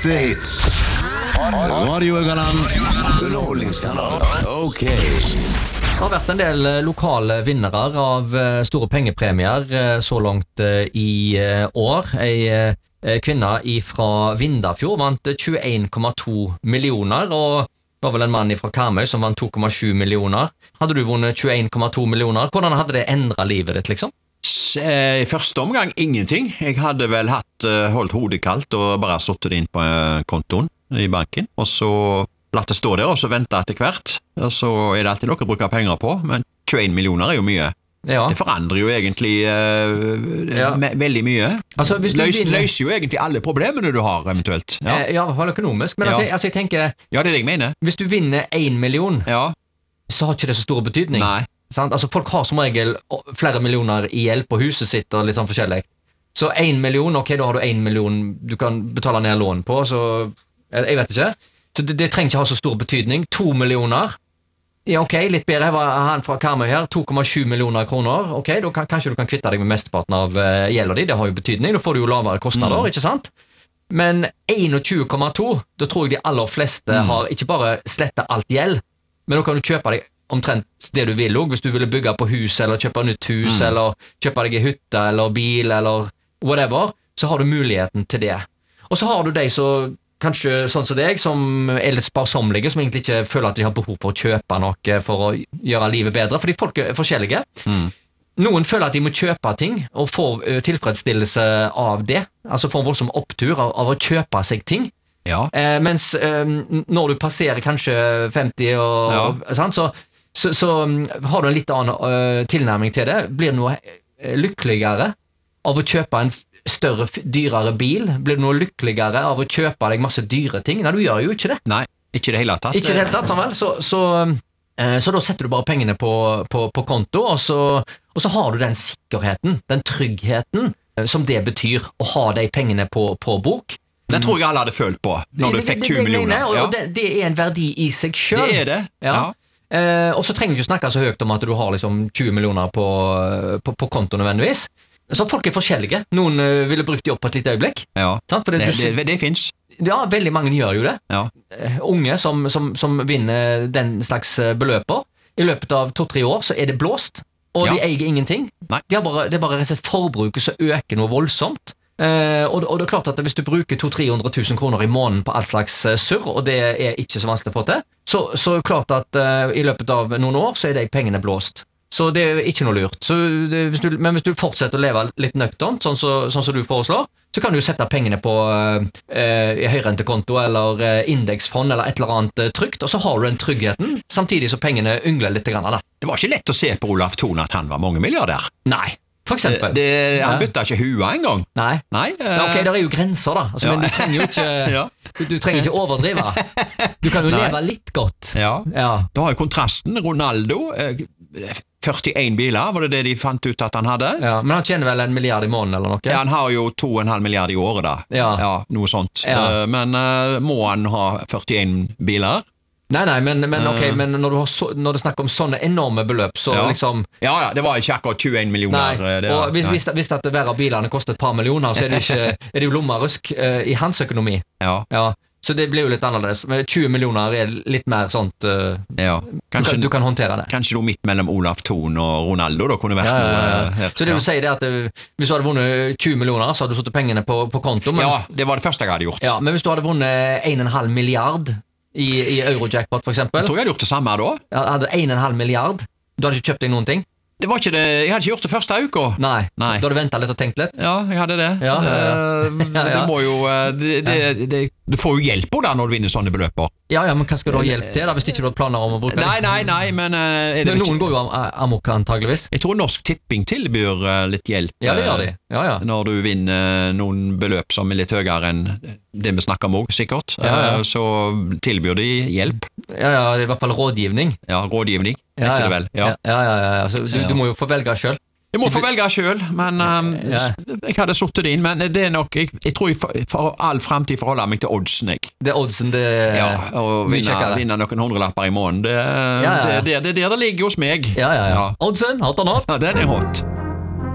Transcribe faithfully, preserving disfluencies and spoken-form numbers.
Ekte hits. Radio Øgaland. Underholdningskanal. Ok. Det har vært en del lokale vinnere av store pengepremier så langt i år. En kvinne fra Vindafjord vant tjueen komma to millioner, og det var vel en mann fra Karmøy som vant to komma sju millioner. Hadde du vunnet tjueen komma to millioner? Hvordan hadde det endret livet ditt, liksom? I første omgang ingenting. Jeg hadde vel hatt holdt hodet kaldt og bare suttet inn på kontoen i banken, og så latt det stå der, og så vente etter hvert. Og så er det alltid noe å bruke penger på, men tjueen millioner er jo mye. Ja. Det forandrer jo egentlig uh, ja. me- veldig mye. Altså, hvis du Løs, vinner... løser jo egentlig alle problemene du har, eventuelt. Ja, ja, i hvert fall økonomisk. Men ja. altså, altså, jeg tenker... Ja, det er det jeg mener. Hvis du vinner en million, ja. så har ikke det så stor betydning. Nei. Sant? Altså, folk har som regel flere millioner i gjeld på huset sitt og litt sånn forskjellig. Så en million, ok, da har du en million du kan betale ned lån på, så jeg vet ikke. Så det, det trenger ikke ha så stor betydning. To millioner, ja ok, litt bedre. Her var han fra Karmøy her, to komma sju millioner kroner. Ok, da kan, kanskje du kan kvitte deg med mesteparten av uh, gjelda di, det har jo betydning. Da får du jo lavere kostnader, mm. ikke sant? Men tjueen komma to, da tror jeg de aller fleste mm. har ikke bare slettet alt gjeld, men da kan du kjøpe deg omtrent det du vil også, hvis du ville bygge på hus, eller kjøpe nytt hus, mm. eller kjøpe deg i hytte, eller bil, eller whatever, så har du muligheten til det. Og så har du de som kanskje sånn som deg, som er litt sparsomlige, som egentlig ikke føler at de har behov for å kjøpe noe for å gjøre livet bedre, fordi folk er forskjellige. Mm. Noen føler at de må kjøpe ting, og får uh, tilfredsstillelse av det, altså får en voldsom opptur av, av å kjøpe seg ting. Ja. Eh, mens eh, når du passerer kanskje femti, og, ja. og, sant, så, så, så um, har du en litt annen uh, tilnærming til det. Blir du noe lykkeligere av å kjøpe en større, dyrere bil? Blir du noe lykkeligere av å kjøpe deg masse dyre ting? Nei, du gjør jo ikke det. Nei, ikke det hele tatt. Ikke det hele tatt, sånn vel. Så, så, eh, så da setter du bare pengene på, på, på konto, og så, og så har du den sikkerheten, den tryggheten, eh, som det betyr å ha de pengene på, på bok. Det tror jeg alle hadde følt på, når det, du fikk det, tjue det, millioner. Og, ja. og det, det er en verdi i seg selv. Det er det, ja. ja. Eh, og så trenger du ikke snakke så høyt om at du har liksom tjue millioner på, på, på konto nødvendigvis. Så folk er forskjellige. Noen uh, ville brukt de opp på et lite øyeblikk. Ja, det, det, det, det finnes. Ja, veldig mange gjør jo det. Ja. Uh, unge som, som, som vinner den slags beløper. I løpet av to-tre år så er det blåst, og ja. de eier ingenting. De har bare, det er bare et forbruket som øker noe voldsomt. Uh, og, og det er klart at hvis du bruker to-tre hundre tusen kroner i måneden på all slags uh, surr, og det er ikke så vanskelig å få til, så, så er det klart at uh, i løpet av noen år så er de pengene blåst. Så det er ikke noe lurt. Så det, hvis du, men hvis du fortsetter å leve litt nøkternt, sånn som så, sånn så du foreslår, så kan du jo sette pengene på uh, høyrentekonto eller uh, indeksfond eller et eller annet uh, trygt, og så har du den tryggheten, samtidig så pengene yngler litt grann, da. Det var ikke lett å se på Olav Thon at han var mange milliarder. Nei. For eksempel. Det, det, han bytta ikke hua en gang. Nei. Nei uh, ja, ok, det er jo grenser da. Altså, ja. Men du trenger jo ikke, ja. du, du trenger ikke overdrive. Du kan jo Nei. leve litt godt. Ja. ja. Da har jo kontrasten. Ronaldo, uh, førtien biler, var det det de fant ut at han hadde? Ja, men han tjener vel en milliard i måneden eller noe? Ja, han har jo to og en halv milliard i året da. Ja. Ja, noe sånt. Ja. Uh, men uh, må han ha førtien biler? Nei, nei, men, men, okay, men når, du har så, når du snakker om sånne enorme beløp, så ja. liksom... Ja, ja, det var ikke akkurat tjueen millioner. Nei, det og hvis, hvis, hvis at hver av bilene koster et par millioner, så er det, ikke, er det jo lommerusk uh, i hans økonomi. Ja. Ja. Så det blir jo litt annerledes. Men tjue millioner er litt mer sånt... Uh, ja. Kanskje, du, kan, du kan håndtere det. Kanskje du midt mellom Olav Thon og Ronaldo da kunne vært ja, ja, ja. noe her. Så det du sier det at uh, hvis du hadde vunnet tjue millioner, så hadde du satt pengene på, på konto. Men, ja, det var det første jeg hadde gjort. Ja, men hvis du hadde vunnet en og en halv milliard i, i Eurojackpot for eksempel. Jeg tror jeg hadde gjort det samme da. Ja, hadde en og en halv milliard. Du hadde ikke kjøpt deg noen ting. Det var ikke det, jeg hadde ikke gjort det første uka. Nei, Nei. Da hadde du ventet litt og tenkt litt. Ja, jeg hadde det. Ja, ja, ja. Det, det, det må jo, det, det, det, du får jo hjelp på det når du vinner sånne beløper. Ja, ja, men hva skal du ha hjelp til da, hvis ikke du har planer om å bruke det? Nei, nei, nei, men... Er det men noen ikke? går jo amok antageligvis. Jeg tror Norsk Tipping tilbyr litt hjelp. Ja, det gjør de. Ja, ja. Når du vinner noen beløp som er litt høyere enn det vi snakker om også, sikkert. Ja, ja. Så tilbyr de hjelp. Ja, ja, det er i hvert fall rådgivning. Ja, rådgivning, ja, heter ja. det vel. Ja, ja, ja, ja. Så du, du må jo få velge selv. Jeg må få velge selv, men um, ja. jeg hadde suttet det inn, men det er nok, jeg, jeg tror jeg for, for all fremtid forholder meg til oddsen, jeg. Det er oddsen, det er ja, og vinne, vinne noen hundrelapper i måneden, det, ja, ja, ja. Det, det, det, det er der det ligger hos meg. Ja, ja, ja. Oddsen, hot or not? Ja, den er hot.